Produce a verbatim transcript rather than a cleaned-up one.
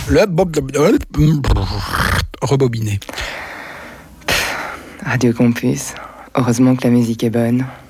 Le rebobiné. Radio Campus. Heureusement que la musique est bonne.